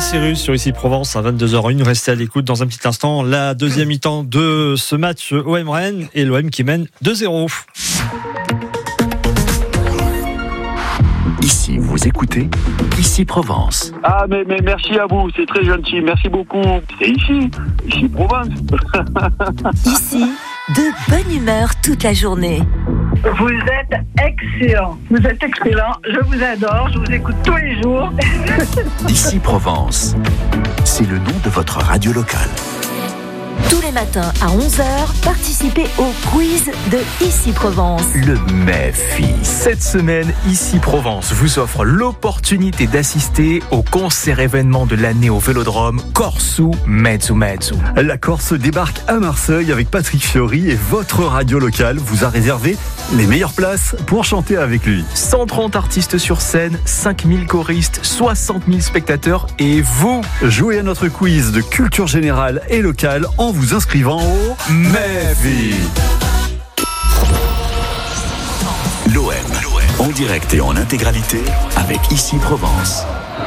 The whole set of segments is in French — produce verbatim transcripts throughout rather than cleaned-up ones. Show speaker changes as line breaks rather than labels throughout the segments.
Cyrus sur Ici Provence à vingt-deux heures une. Restez à l'écoute dans un petit instant. La deuxième mi-temps de ce match O M Rennes et l'O M qui mène deux zéro.
Ici, vous écoutez Ici Provence.
Ah, mais, mais merci à vous, c'est très gentil, merci beaucoup. C'est ici, ici Provence.
Ici, de bonne humeur toute la journée.
Vous êtes excellent, vous êtes excellent, je vous adore, je vous écoute tous les jours.
Ici Provence, c'est le nom de votre radio locale.
Tous les matins à onze heures, participez au quiz de Ici Provence.
Le M E F I.
Cette semaine, Ici Provence vous offre l'opportunité d'assister au concert événement de l'année au Vélodrome Corso Mezzo Mezzo.
La Corse débarque à Marseille avec Patrick Fiori et votre radio locale vous a réservé les meilleures places pour chanter avec lui.
cent trente artistes sur scène, cinq mille choristes, soixante mille spectateurs et vous.
Jouez à notre quiz de culture générale et locale en vous inscrivant au
M E F I. L'O M, en direct et en intégralité avec Ici Provence.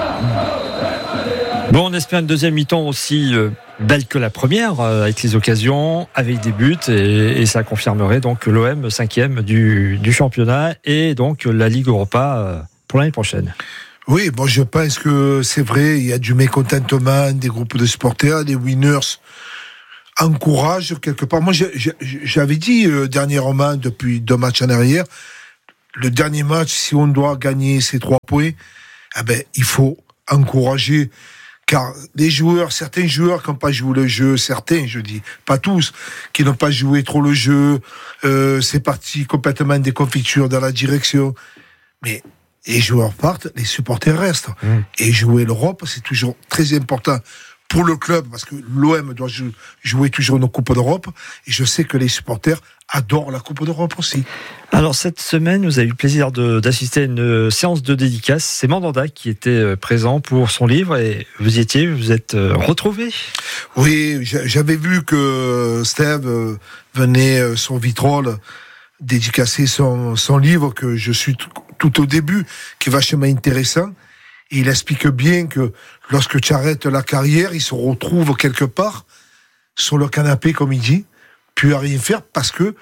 Bon, on espère une deuxième mi-temps aussi euh, belle que la première, euh, avec les occasions, avec des buts, et, et ça confirmerait donc l'O M cinquième du, du championnat et donc la Ligue Europa euh, pour l'année prochaine.
Oui, bon, je pense que c'est vrai, il y a du mécontentement des groupes de supporters, des winners encouragent quelque part. Moi, j'avais dit euh, dernièrement, depuis deux matchs en arrière, le dernier match, si on doit gagner ces trois points, eh ben, il faut encourager. Car les joueurs, certains joueurs qui n'ont pas joué le jeu, certains, je dis, pas tous, qui n'ont pas joué trop le jeu, euh, c'est parti complètement des confitures dans la direction. Mais les joueurs partent, les supporters restent. Mmh. Et jouer l'Europe, c'est toujours très important pour le club, parce que l'O M doit jouer toujours nos Coupes d'Europe, et je sais que les supporters adorent la Coupe d'Europe aussi.
Alors cette semaine, vous avez eu le plaisir de, d'assister à une séance de dédicace. C'est Mandanda qui était présent pour son livre, et vous y étiez, vous êtes retrouvés.
Oui, j'avais vu que Steve venait son vitrol dédicacer son, son livre, que je suis tout, tout au début, qui est vachement intéressant. Et il explique bien que lorsque tu arrêtes la carrière, il se retrouve quelque part sur le canapé, comme il dit, puis à rien faire, parce que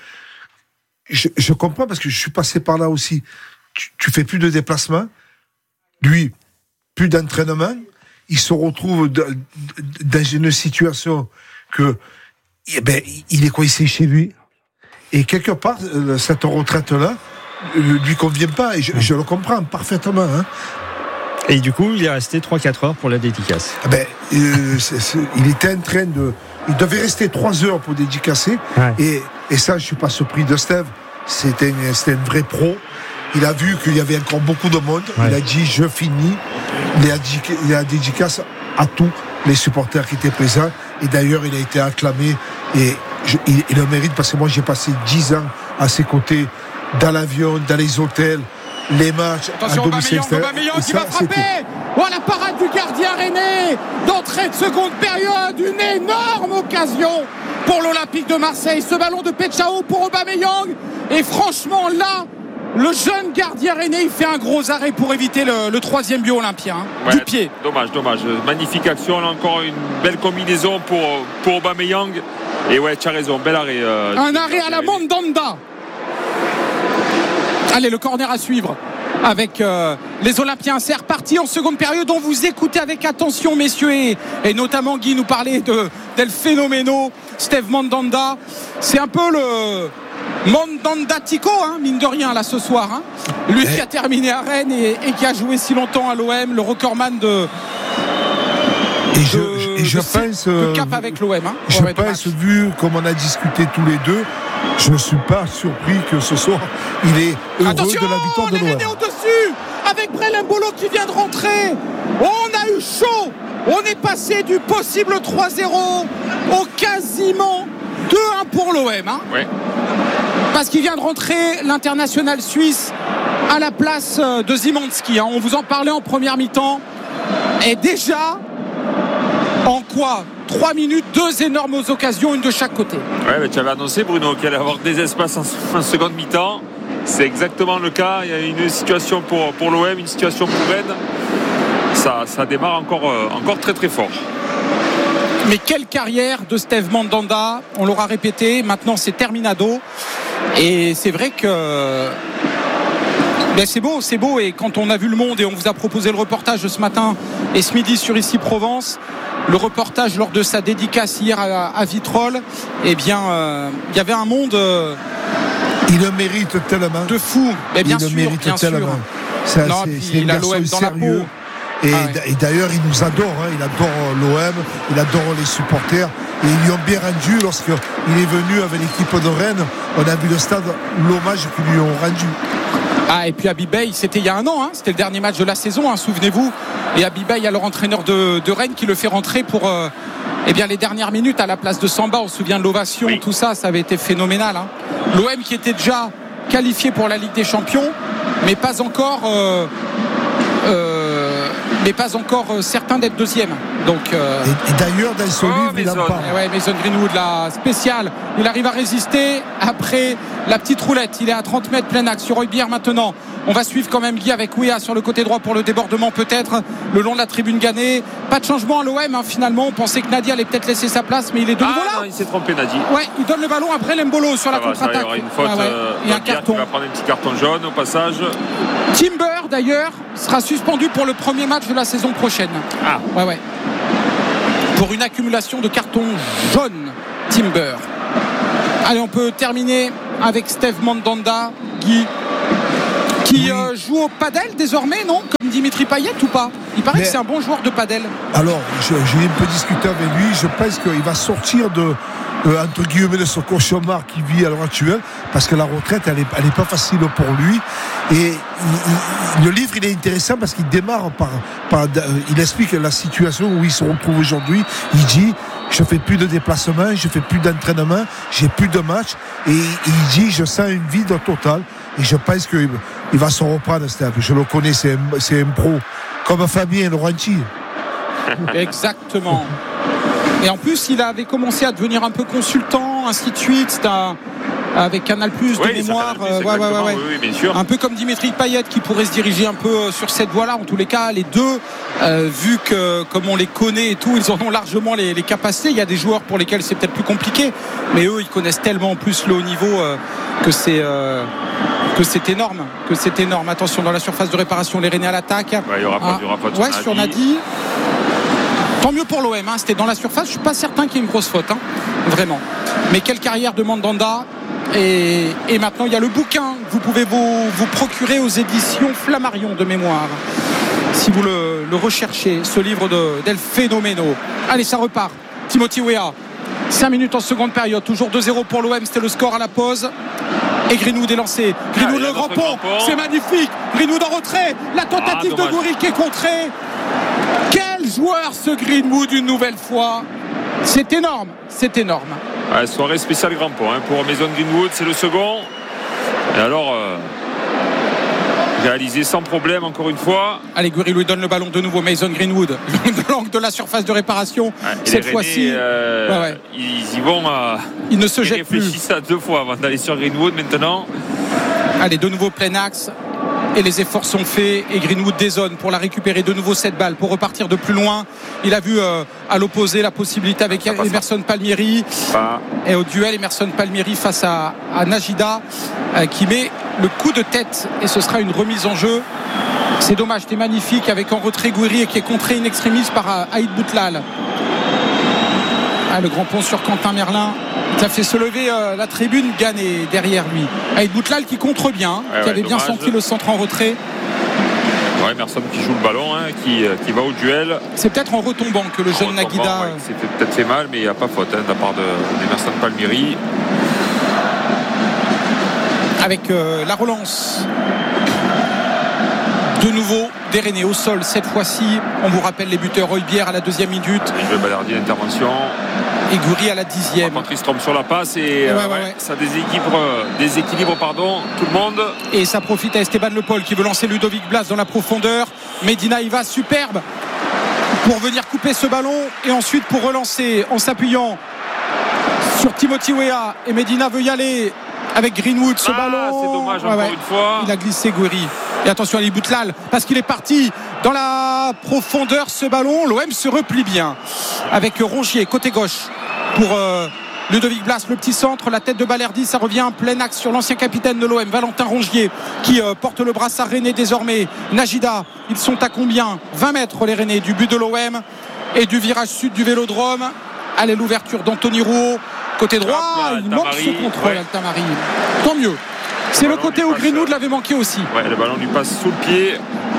je, je comprends, parce que je suis passé par là aussi. Tu, tu fais plus de déplacements, lui, plus d'entraînement, il se retrouve dans une situation que, eh ben, il est coincé chez lui. Et quelque part, cette retraite-là lui convient pas, et je, je le comprends parfaitement, hein.
Et du coup, il est resté trois à quatre heures pour la dédicace.
Ben, euh, c'est, c'est, il était en train de... Il devait rester trois heures pour dédicacer. Ouais. Et, et ça, je ne suis pas surpris de Steve. C'était, une, c'était un vrai pro. Il a vu qu'il y avait encore beaucoup de monde. Ouais. Il a dit, je finis. Il a, dit, il a dédicace à tous les supporters qui étaient présents. Et d'ailleurs, il a été acclamé. Et je, il, il le mérite, parce que moi, j'ai passé dix ans à ses côtés, dans l'avion, dans les hôtels, les matchs.
Attention, Aubameyang, Aubameyang qui va frapper. Oh, la parade du gardien rennais d'entrée de seconde période, une énorme occasion pour l'Olympique de Marseille. Ce ballon de Petchao pour Aubameyang, et franchement là, le jeune gardien rennais, il fait un gros arrêt pour éviter le, le troisième but olympien, hein, ouais, du pied.
Dommage, dommage. Magnifique action, là encore une belle combinaison pour, pour Aubameyang. Et ouais, tu as raison, bel arrêt. Euh,
un arrêt à la Mandanda. Allez, le corner à suivre avec euh, les Olympiens. C'est reparti en seconde période. On vous écoutez avec attention, messieurs, et, et notamment Guy nous parlait de del phénoméno Steve Mandanda. C'est un peu le Mandandatico, hein, mine de rien, là ce soir, hein. Lui qui a terminé à Rennes et, et qui a joué si longtemps à l'O M, le recordman de
et je, de, et je
de,
pense
de cap avec l'O M, hein,
je pense, vu comme on a discuté tous les deux, je ne suis pas surpris que ce soir il est heureux
Attention,
de la victoire de l'O M.
Attention, au-dessus avec Brelin Bolo qui vient de rentrer. On a eu chaud. On est passé du possible trois zéro au quasiment deux un pour l'O M, hein.
Ouais.
Parce qu'il vient de rentrer l'international suisse à la place de Szymanski, hein. On vous en parlait en première mi-temps. Et déjà, en quoi trois minutes, deux énormes occasions, une de chaque côté.
Ouais, mais tu avais annoncé, Bruno, qu'il allait avoir des espaces en, en seconde mi-temps. C'est exactement le cas. Il y a une situation pour, pour l'O M, une situation pour Rennes. ça, ça démarre encore, euh, encore très très fort.
Mais quelle carrière de Steve Mandanda, on l'aura répété, maintenant c'est terminado. Et c'est vrai que ben c'est beau, c'est beau. Et quand on a vu Le Monde et on vous a proposé le reportage ce matin et ce midi sur Ici Provence, le reportage lors de sa dédicace hier à, à Vitrolles, eh bien euh, il y avait un monde euh,
il le mérite tellement
de fou. Et bien
il
sûr,
le mérite
bien
tellement.
sûr.
Ça,
non,
c'est, c'est
il a l'O M dans
sérieux.
la peau.
Et,
ah ouais.
et d'ailleurs, il nous adore. Hein. Il adore l'O M, il adore les supporters. Et ils lui ont bien rendu lorsqu'il est venu avec l'équipe de Rennes. On a vu le stade, l'hommage qu'ils lui ont rendu.
Ah, et puis Habib Beye, c'était il y a un an, hein. C'était le dernier match de la saison, hein, souvenez-vous. Et Habib Beye, alors entraîneur de, de Rennes, qui le fait rentrer pour euh, eh bien, les dernières minutes à la place de Samba. On se souvient de l'ovation, oui. Tout ça, ça avait été phénoménal. Hein. L'O M qui était déjà qualifié pour la Ligue des Champions, mais pas encore. Euh, euh, mais pas encore certain d'être deuxième. Donc, euh...
et, et d'ailleurs, dans son
oh,
livre, il en parle.
Ouais, Mason Greenwood, la spéciale. Il arrive à résister après la petite roulette. Il est à trente mètres plein axe sur Heubière maintenant. On va suivre quand même Guy avec Ouéa sur le côté droit pour le débordement peut-être le long de la tribune Gannet. Pas de changement à l'O M hein, finalement. On pensait que Nadi allait peut-être laisser sa place, mais il est de nouveau
ah,
là.
Non, il s'est trompé Nadi.
Ouais, il donne le ballon après Lembolo sur ça la va, contre-attaque.
Il y aura une faute. Ah ouais. euh,
et un carton.
Il va prendre un petit carton jaune au passage.
Timber d'ailleurs sera suspendu pour le premier match de la saison prochaine.
Ah.
Ouais ouais. Pour une accumulation de cartons jaunes, Timber. Allez, on peut terminer avec Steve Mandanda, Guy, qui oui. euh, joue au padel désormais, non? Comme Dimitri Payet ou pas? Il paraît Mais, que c'est un bon joueur de padel.
Alors, je, j'ai un peu discuté avec lui. Je pense qu'il va sortir de, euh, entre guillemets, de ce cauchemar qu'il vit à l'heure actuelle, parce que la retraite, elle n'est elle est pas facile pour lui. Et il, il, le livre, il est intéressant parce qu'il démarre par, par, il explique la situation où il se retrouve aujourd'hui. Il dit, je fais plus de déplacements, je fais plus d'entraînement, j'ai plus de matchs. Et, et il dit, je sens une vide totale. Et je pense qu'il il va se reprendre, Steve. Je le connais, c'est un, c'est un pro. Comme Fabien Laurenti.
Exactement. Et en plus, il avait commencé à devenir un peu consultant, ainsi de suite. C'était un, avec Canal Plus de
oui,
mémoire.
Plus,
euh, ouais, ouais, ouais.
Oui, oui, bien sûr.
Un peu comme Dimitri Payet qui pourrait se diriger un peu sur cette voie-là. En tous les cas, les deux, euh, vu que comme on les connaît et tout, ils en ont largement les, les capacités. Il y a des joueurs pour lesquels c'est peut-être plus compliqué, mais eux, ils connaissent tellement plus le haut niveau euh, que c'est. Euh, que c'est énorme, que c'est énorme. Attention dans la surface de réparation, les Rennais à l'attaque.
Ouais, il y aura pas, ah, il y aura pas de
ouais, sur Nadi. Tant mieux pour l'O M, hein. C'était dans la surface. Je suis pas certain qu'il y ait une grosse faute, hein. Vraiment. Mais quelle carrière de Mandanda. Et, et maintenant, il y a le bouquin. Vous pouvez vous, vous procurer aux éditions Flammarion de mémoire, si vous le, le recherchez, ce livre de d'El Fenomeno. Allez, ça repart. Timothy Weah. cinq minutes en seconde période. Toujours deux zéro pour l'O M. C'était le score à la pause. Et Greenwood est lancé. Greenwood ah, le grand pont, c'est magnifique. Greenwood en retrait. La tentative ah, de Gouiri qui est contrée. Quel joueur ce Greenwood une nouvelle fois. C'est énorme, c'est énorme.
Ouais, soirée spéciale grand pont hein, pour Mason Greenwood, c'est le second. Et alors euh, réalisé sans problème encore une fois.
Allez, Gouiri lui donne le ballon de nouveau. Mason Greenwood, de l'angle de la surface de réparation. Ouais, cette fois-ci,
euh, ouais, ouais. ils y vont. Euh,
ils ne se jettent plus.
Ils réfléchissent à deux fois avant d'aller sur Greenwood maintenant.
Allez, de nouveau plein axe. Et les efforts sont faits. Et Greenwood dézone pour la récupérer de nouveau cette balle, pour repartir de plus loin. Il a vu euh, à l'opposé la possibilité avec Emerson Palmieri. Ah. Et au duel, Emerson Palmieri face à, à Najida euh, qui met le coup de tête. Et ce sera une remise en jeu. C'est dommage, c'était magnifique avec en retrait Gouiri et qui est contré in extremis par euh, Aïd Boutlal. Ah, le grand pont sur Quentin Merlin. Ça fait se lever euh, la tribune. Gannet derrière lui. Aïd Boutlal qui contre bien,
ouais,
qui
ouais,
avait
dommage.
bien senti le centre en retrait.
Ouais, Emerson qui joue le ballon, hein, qui, qui va au duel.
C'est peut-être en retombant que le
en
jeune Naguida.
Ouais, c'est peut-être fait mal, mais il n'y a pas faute hein, de la part d'Emerson Palmieri.
Avec euh, la relance. De nouveau, des Rennais au sol cette fois-ci. On vous rappelle les buteurs. Heubière à la deuxième minute.
Je vais Balardi l'intervention.
Et Gouiri à la dixième.
Par contre, il se trompe sur la passe et
ouais,
euh,
ouais,
ouais,
ouais.
ça déséquilibre, déséquilibre pardon, tout le monde.
Et ça profite à Esteban Le Paul qui veut lancer Ludovic Blas dans la profondeur. Medina y va, superbe pour venir couper ce ballon et ensuite pour relancer en s'appuyant sur Timothy Weah. Et Medina veut y aller avec Greenwood ce
ah,
ballon.
C'est dommage encore ouais, ouais. une fois.
Il a glissé Gouiri. Et attention à Ali Boutlal parce qu'il est parti dans la profondeur ce ballon. L'O M se replie bien avec Rongier côté gauche pour euh, Ludovic Blas, le petit centre, la tête de Balerdi, ça revient en plein axe sur l'ancien capitaine de l'O M, Valentin Rongier, qui euh, porte le brassard rennais désormais. Najida, ils sont à combien? vingt mètres les Rennais du but de l'O M et du virage sud du Vélodrome. Allez, l'ouverture d'Anthony Rouault côté droit. Hop, là, il manque ce contrôle, ouais. Altamari, tant mieux. C'est le, le côté où Greenwood l'avait manqué aussi.
Ouais, le ballon lui passe sous le pied.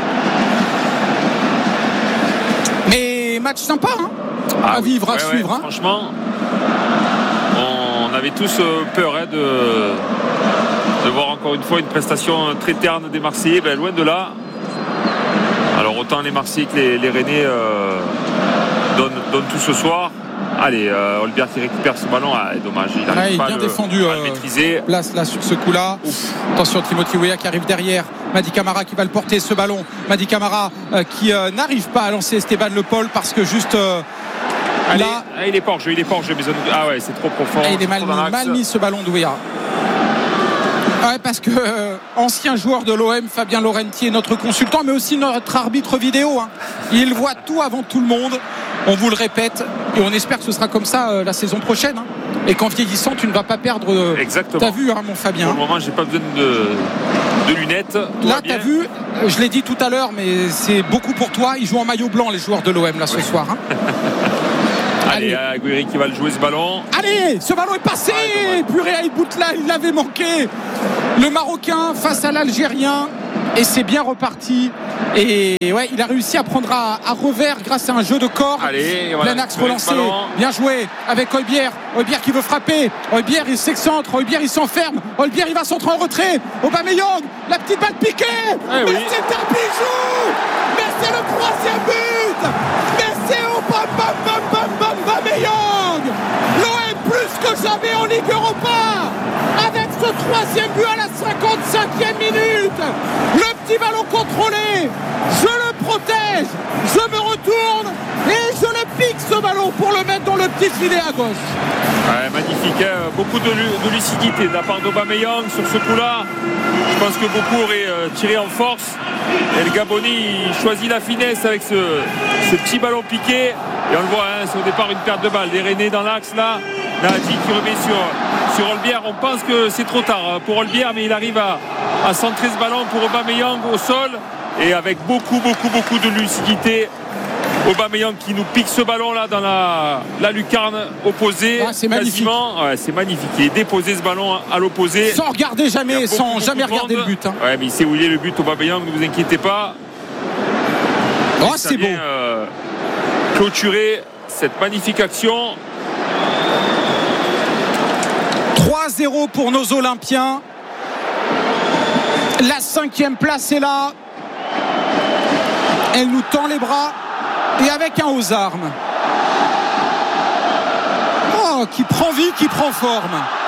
Mais match sympa hein
ah,
à
oui.
vivre,
ouais,
à
ouais,
suivre. Hein.
Franchement, on avait tous peur hein, de, de voir encore une fois une prestation très terne des Marseillais. Ben, loin de là. Alors autant les Marseillais que les, les Rennais euh, donnent, donnent tout ce soir. Allez, euh, Olbier qui récupère ce ballon, ah, dommage, il
n'arrive
ouais,
pas
bien
le,
défendu,
à le maîtriser. Place là sur ce coup-là. Ouf. Attention, Timothy Weah qui arrive derrière. Mady Camara qui va le porter ce ballon. Mady Camara euh, qui euh, n'arrive pas à lancer Esteban Le Paul parce que juste euh,
Allez,
là,
ah, il est pas hors jeu, il est pas hors jeu. Ah ouais, c'est trop profond.
Il est mal mis, mal mis ce ballon de Weah. Ouais, parce que euh, ancien joueur de l'O M, Fabien Laurenti est notre consultant, mais aussi notre arbitre vidéo. Hein. Il voit tout avant tout le monde. On vous le répète et on espère que ce sera comme ça euh, la saison prochaine. Hein. Et qu'en vieillissant, tu ne vas pas perdre. Euh,
Exactement.
T'as vu, hein, mon Fabien.
Pour le moment, j'ai pas besoin de, de lunettes. Tout
là, t'as vu, je l'ai dit tout à l'heure, mais c'est beaucoup pour toi. Ils jouent en maillot blanc, les joueurs de l'O M là ce ouais. soir. Hein.
Allez, Aguirre qui va le jouer ce ballon.
Allez, ce ballon est passé. Ah, Purée à Boutla, il l'avait manqué. Le Marocain face à l'Algérien. Et c'est bien reparti. Et ouais, il a réussi à prendre à, à revers grâce à un jeu de corps.
Allez, voilà,
plein axe relancé. Bien joué avec Olbier. Olbier qui veut frapper. Olbier il s'excentre. Olbier il s'enferme. Olbier il va centrer en retrait. Aubameyang, la petite balle piquée.
Eh
mais
oui.
c'est un bijou. Mais c'est le troisième but. Mais c'est Aubameyang. L'O M plus que jamais en Ligue Europa. Avec ce troisième but à la cinquante-cinquième minute. Le petit ballon contrôlé. Je le protège. Je me retourne. Et je le pique ce ballon pour le mettre dans le petit filet à gauche.
Ouais, magnifique. Hein. Beaucoup de, de lucidité de la part d'Aubameyang sur ce coup-là. Je pense que beaucoup auraient euh, tiré en force. Et le Gabonais il choisit la finesse avec ce, ce petit ballon piqué. Et on le voit, hein, c'est au départ une perte de balle. Les Rennais dans l'axe là. Nadi qui remet sur, sur Olbier. On pense que c'est trop tard pour Olbier, mais il arrive à, à centrer ce ballon pour Aubameyang au sol. Et avec beaucoup, beaucoup, beaucoup de lucidité. Aubameyang qui nous pique ce ballon là dans la, la lucarne opposée.
Ah, c'est magnifique.
Ouais, c'est magnifique. Il est déposé ce ballon à l'opposé.
Sans regarder jamais, sans beaucoup jamais regarder le but. Hein.
Ouais, mais il sait où il est le but, Aubameyang, ne vous inquiétez pas.
Oh, et c'est beau.
Euh, clôturer cette magnifique action.
trois zéro pour nos Olympiens. La cinquième place est là. Elle nous tend les bras et avec un aux armes. Oh, qui prend vie, qui prend forme.